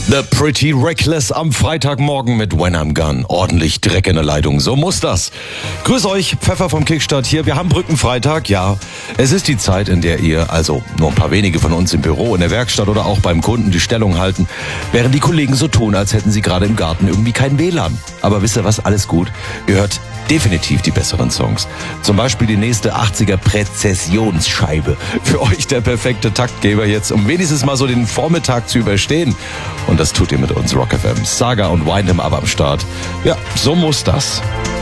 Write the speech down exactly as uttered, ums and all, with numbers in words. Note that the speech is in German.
The Pretty Reckless am Freitagmorgen mit When I'm Gone. Ordentlich Dreck in der Leitung, so muss das. Grüß euch, Pfeffer vom Kickstart hier. Wir haben Brückenfreitag, ja. Es ist die Zeit, in der ihr, also nur ein paar wenige von uns im Büro, in der Werkstatt oder auch beim Kunden die Stellung halten, während die Kollegen so tun, als hätten sie gerade im Garten irgendwie kein W L A N. Aber wisst ihr was, alles gut. Ihr hört definitiv die besseren Songs. Zum Beispiel die nächste achtziger Präzessionsscheibe. Für euch der perfekte Taktgeber jetzt, um wenigstens mal so den Vormittag zu überstehen. Und das tut ihr mit uns, Rock F M. Saga und Windham aber am Start. Ja, so muss das.